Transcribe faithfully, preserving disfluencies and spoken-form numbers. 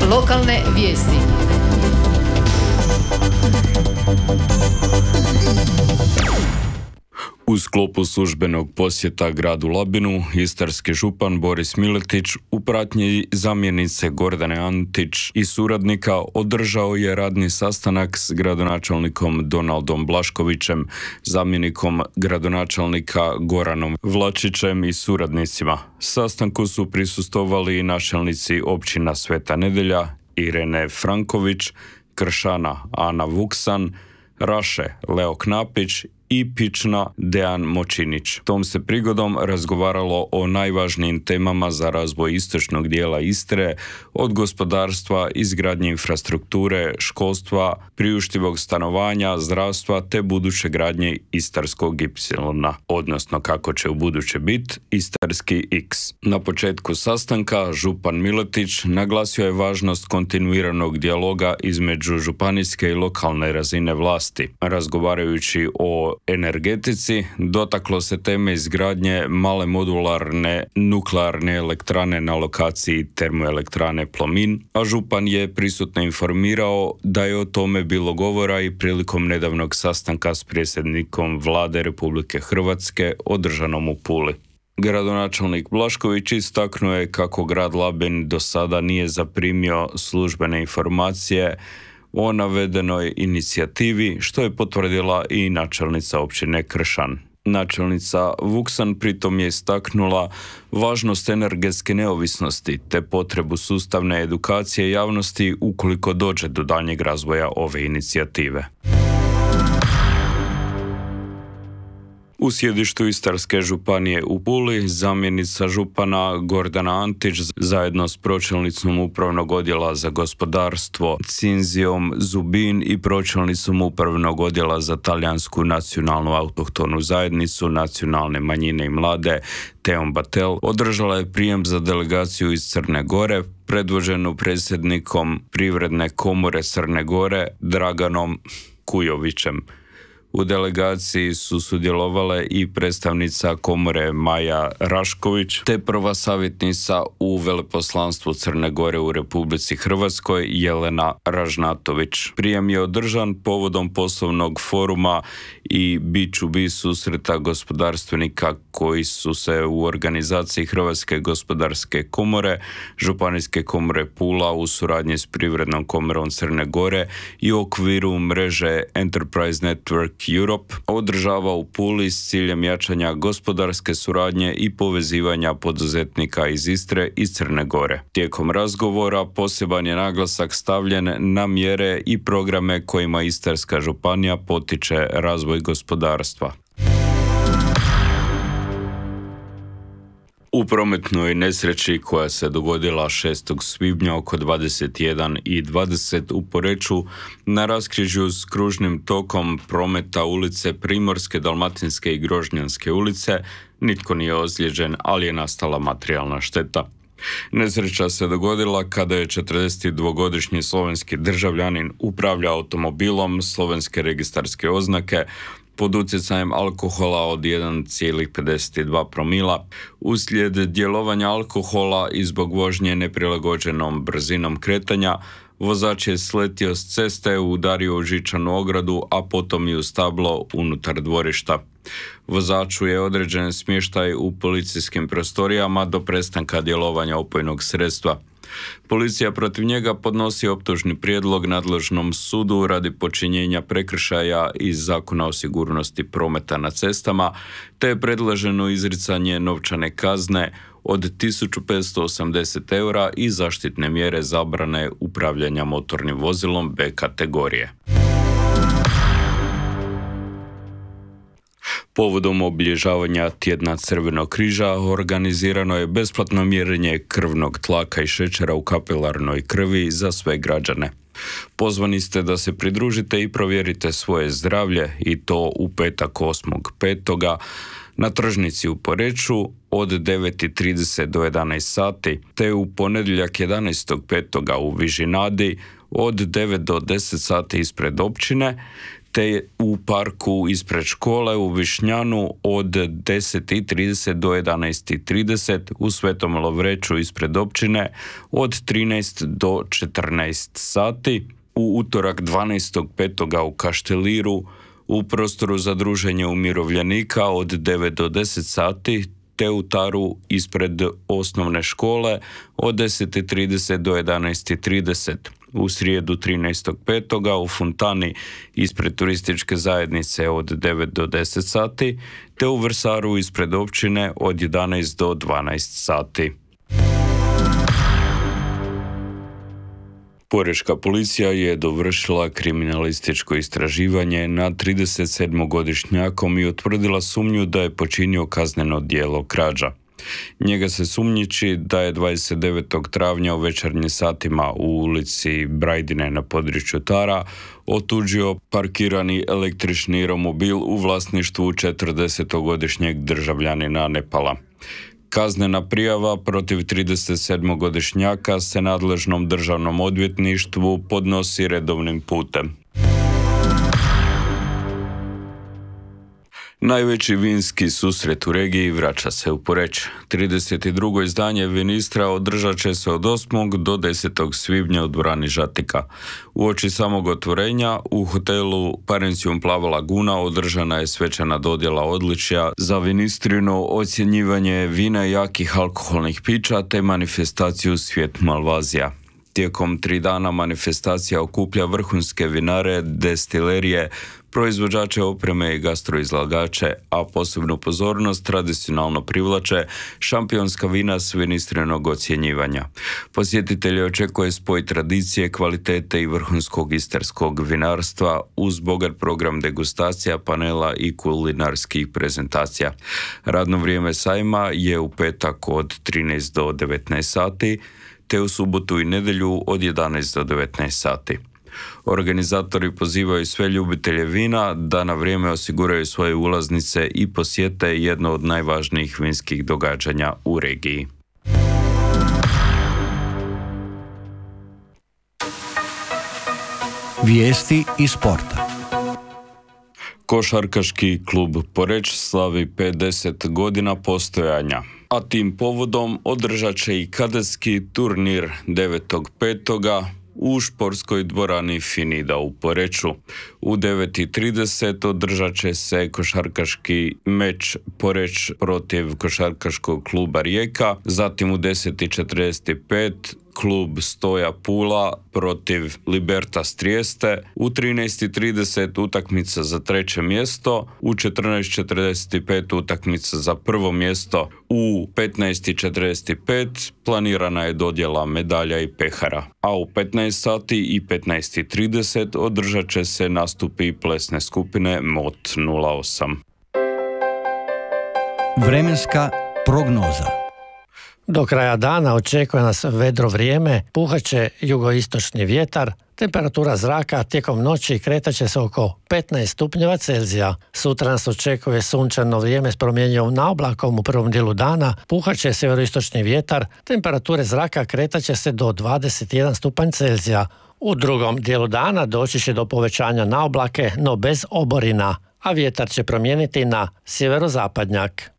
Lokalne vijesti. U sklopu službenog posjeta gradu Labinu, istarski župan Boris Miletić u pratnji zamjenice Gordane Antić i suradnika održao je radni sastanak s gradonačelnikom Donaldom Blaškovićem, zamjenikom gradonačelnika Goranom Vlačićem i suradnicima. Sastanku su prisustvovali i načelnici općina Sveta Nedelja, Irene Franković, Kršana Ana Vuksan, Raše Leo Knapić i Pična Dejan Močinić. Tom se prigodom razgovaralo o najvažnijim temama za razvoj istočnog dijela Istre, od gospodarstva, izgradnje infrastrukture, školstva, priuštivog stanovanja, zdravstva te buduće gradnje Istarskog ipsilona, odnosno kako će u buduće biti Istarski X. Na početku sastanka župan Miletić naglasio je važnost kontinuiranog dijaloga između županijske i lokalne razine vlasti. Razgovarajući o energetici, dotaklo se teme izgradnje male modularne nuklearne elektrane na lokaciji termoelektrane Plomin, a župan je prisutno informirao da je o tome bilo govora i prilikom nedavnog sastanka s predsjednikom Vlade Republike Hrvatske održanom u Puli. Gradonačelnik Blašković istaknuo je kako grad Labin do sada nije zaprimio službene informacije o navedenoj inicijativi, što je potvrdila i načelnica općine Kršan. Načelnica Vuksan pritom je istaknula važnost energetske neovisnosti te potrebu sustavne edukacije javnosti ukoliko dođe do daljnjeg razvoja ove inicijative. U sjedištu Istarske županije u Puli, zamjenica župana Gordana Antić zajedno s pročelnicom upravnog odjela za gospodarstvo Cinzijom Zubin i pročelnicom upravnog odjela za talijansku nacionalnu autohtonu zajednicu nacionalne manjine i mlade Teom Batel održala je prijem za delegaciju iz Crne Gore, predvođenu predsjednikom Privredne komore Crne Gore Draganom Kujovićem. U delegaciji su sudjelovale i predstavnica komore Maja Rašković te prva savjetnica u veleposlanstvu Crne Gore u Republici Hrvatskoj Jelena Ražnatović. Prijem je održan povodom poslovnog foruma i B dva B susreta gospodarstvenika koji su se u organizaciji Hrvatske gospodarske komore, Županijske komore Pula u suradnji s Privrednom komorom Crne Gore i u okviru mreže Enterprise Network Europe održava u Puli s ciljem jačanja gospodarske suradnje i povezivanja poduzetnika iz Istre i Crne Gore. Tijekom razgovora poseban je naglasak stavljen na mjere i programe kojima Istarska županija potiče razvoj gospodarstva. U prometnoj nesreći koja se dogodila šestog svibnja oko dvadeset jedan i dvadeset u Poreču na raskrižju s kružnim tokom prometa ulice Primorske, Dalmatinske i Grožnjanske ulice nitko nije ozlijeđen, ali je nastala materijalna šteta. Nesreća se dogodila kada je četrdesetdvogodišnji slovenski državljanin upravljao automobilom slovenske registarske oznake pod utjecajem alkohola od jedan zarez pedeset dva promila. Uslijed djelovanja alkohola i zbog vožnje neprilagođenom brzinom kretanja, vozač je sletio s ceste, udario u žičanu ogradu, a potom i u stablo unutar dvorišta. Vozaču je određen smještaj u policijskim prostorijama do prestanka djelovanja opojnog sredstva. Policija protiv njega podnosi optužni prijedlog nadležnom sudu radi počinjenja prekršaja iz Zakona o sigurnosti prometa na cestama, te je predloženo izricanje novčane kazne od tisuću petsto osamdeset eura i zaštitne mjere zabrane upravljanja motornim vozilom B kategorije. Povodom obilježavanja tjedna Crvenog križa organizirano je besplatno mjerenje krvnog tlaka i šećera u kapilarnoj krvi za sve građane. Pozvani ste da se pridružite i provjerite svoje zdravlje i to u petak osmog petog na tržnici u Poreču od devet i trideset do jedanaest sati, te u ponedjeljak jedanaestog petog u Vižinadi od devet do deset sati ispred općine, te u parku ispred škole u Višnjanu od deset i trideset do jedanaest i trideset, u Svetom Lovreću ispred općine od trinaest do četrnaest sati, u utorak dvanaestog petog u Kašteliru u prostoru za druženje umirovljenika od devet do deset sati, te u Taru ispred osnovne škole od deset i trideset do jedanaest i trideset. U srijedu trinaestog petog u Fontani ispred turističke zajednice od devet do deset sati, te u Vrsaru ispred općine od jedanaest do dvanaest sati. Porečka policija je dovršila kriminalističko istraživanje nad trideset sedmogodišnjakom i utvrdila sumnju da je počinio kazneno djelo krađa. Njega se sumnjiči da je dvadeset devetog travnja u večernjim satima u ulici Brajdine na području Tara otuđio parkirani električni romobil u vlasništvu četrdesetogodišnjeg državljanina Nepala. Kaznena prijava protiv trideset sedmogodišnjaka se nadležnom državnom odvjetništvu podnosi redovnim putem. Najveći vinski susret u regiji vraća se u Poreč. trideset drugo izdanje Vinistra održat će se od osmog do desetog svibnja u dvorani Žatika. Uoči samog otvorenja u hotelu Parencijum Plava Laguna održana je svečana dodjela odličja za Vinistrino ocjenjivanje vina i jakih alkoholnih pića te manifestaciju Svijet Malvazija. Tijekom tri dana manifestacija okuplja vrhunske vinare, destilerije, proizvođače opreme i gastroizlagače, a posebnu pozornost tradicionalno privlače šampionska vina s vinistrinog ocjenjivanja. Posjetitelje očekuje spoj tradicije, kvalitete i vrhunskog istarskog vinarstva uz bogat program degustacija, panela i kulinarskih prezentacija. Radno vrijeme sajma je u petak od trinaest do devetnaest sati, te u subotu i nedjelju od jedanaest do devetnaest sati. Organizatori pozivaju sve ljubitelje vina da na vrijeme osiguraju svoje ulaznice i posjete jedno od najvažnijih vinskih događanja u regiji. Vijesti iz sporta. Košarkaški klub Poreč slavi pedeset godina postojanja, a tim povodom održat će i kadetski turnir devetog petog u športskoj dvorani Finida u Poreču. U devet i trideset održat će se košarkaški meč Poreč protiv košarkaškog kluba Rijeka, zatim u deset i četrdeset pet klub Stoja Pula protiv Libertas Trieste, u trinaest i trideset utakmica za treće mjesto, u četrnaest i četrdeset pet utakmica za prvo mjesto, u petnaest i četrdeset pet planirana je dodjela medalja i pehara, a u petnaest sati i petnaest i trideset održat će se nastupi plesne skupine M O T nula osam. Vremenska prognoza. Do kraja dana očekuje nas vedro vrijeme, puhat će jugoistočni vjetar, temperatura zraka tijekom noći kretat će se oko petnaest stupnjeva Celzija. Sutra nas očekuje sunčano vrijeme s promjenjivom naoblakom u prvom dijelu dana, puhat će sjeveroistočni vjetar, temperature zraka kretat će se do dvadeset jedan stupanj Celzija. U drugom dijelu dana doći će do povećanja naoblake, no bez oborina, a vjetar će promijeniti na sjeverozapadnjak.